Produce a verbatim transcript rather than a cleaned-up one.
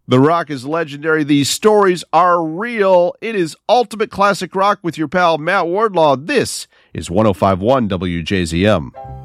The rock is legendary. These stories are real. It is Ultimate Classic Rock with your pal Matt Wardlaw. This is one oh five point one W J Z M.